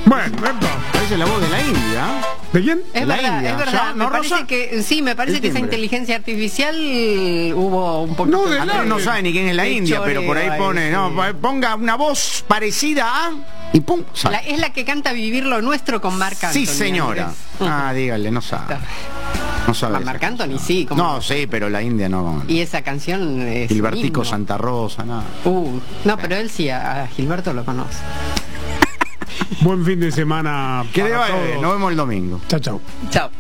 Bueno, Parece la voz de la India. ¿de quién? Es La verdad, India. es verdad. Ya, Me ¿no, parece Rosa? que sí, me parece El que esa timbre. inteligencia artificial hubo un poquito. No, de A nada. ver, no sabe ni quién es la de India, pero por ahí choreo pone, ahí, no, sí. ponga una voz parecida a y pum, sale. Es la que canta Vivir lo Nuestro con Marc Anthony. Sí, señora. Andrés. Dígale, no sabe. No sabe. Con esa Marc Anthony, canción. sí. como- No, sí, pero la India no. Y esa canción es Gilbertico himno. Santa Rosa, nada. No, pero él sí, a Gilberto lo conoce. Buen fin de semana. Que le para vaya bien, todos. nos vemos el domingo. Chao, chao. Chao.